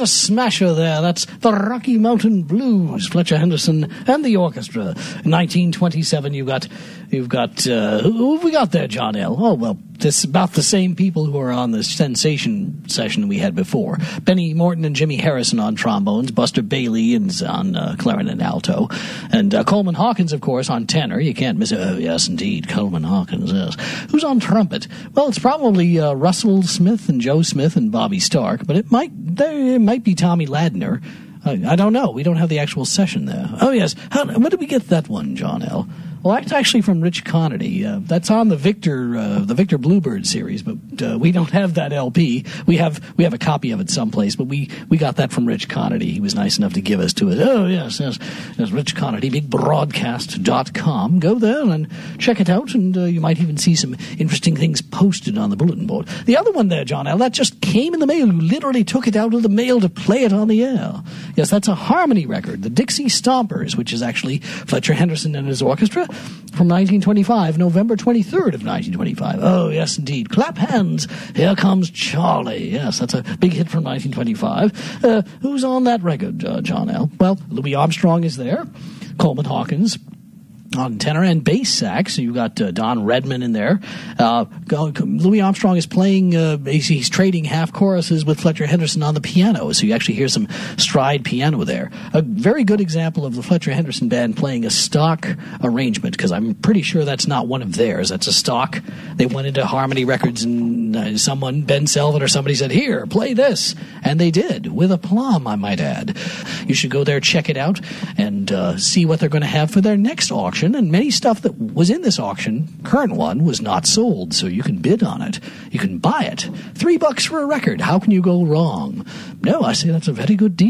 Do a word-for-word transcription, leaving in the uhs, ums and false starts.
a smasher there. That's the Rocky Mountain Blues, Fletcher Henderson and the orchestra. nineteen twenty-seven, you've got, you've got, uh, who have we got there, John L.? Oh, well, this about the same people who are on the Sensation session we had before. Benny Morton and Jimmy Harrison on trombones, Buster Bailey and on uh, clarinet and alto, and uh, Coleman Hawkins, of course, on tenor. You can't miss it. Oh, yes, indeed, Coleman Hawkins, yes. Who's on trumpet? Well, it's probably uh, Russell Smith and Joe Smith and Bobby Stark, but it might, it might be Tommy Ladner. I, I don't know. We don't have the actual session there. Oh, yes. How, where did we get that one, John L.? Well, that's actually from Rich Connerty. Uh, that's on the Victor, uh, the Victor Bluebird series, but uh, we don't have that L P. We have we have a copy of it someplace, but we, we got that from Rich Connerty. He was nice enough to give us to it. Oh yes, yes, yes. Rich Connerty, big broadcast dot com. Go there and check it out, and uh, you might even see some interesting things posted on the bulletin board. The other one there, John L., that just came in the mail. You literally took it out of the mail to play it on the air. Yes, that's a harmony record, the Dixie Stompers, which is actually Fletcher Henderson and his orchestra. From nineteen twenty-five, November twenty-third of nineteen twenty-five. Oh, yes, indeed. Clap hands. Here comes Charlie. Yes, that's a big hit from nineteen twenty-five. Uh, who's on that record, uh, John L.? Well, Louis Armstrong is there. Coleman Hawkins on tenor and bass sax. So you've got uh, Don Redman in there. Uh, Louis Armstrong is playing, uh, he's, he's trading half choruses with Fletcher Henderson on the piano, so you actually hear some stride piano there. A very good example of the Fletcher Henderson band playing a stock arrangement, because I'm pretty sure that's not one of theirs. That's a stock. They went into Harmony Records and uh, someone, Ben Selvin or somebody said, here, play this. And they did, with aplomb, I might add. You should go there, check it out, and uh, see what they're going to have for their next auction. And many stuff that was in this auction, current one, was not sold, so you can bid on it. You can buy it. Three bucks for a record. How can you go wrong? No, I say that's a very good deal.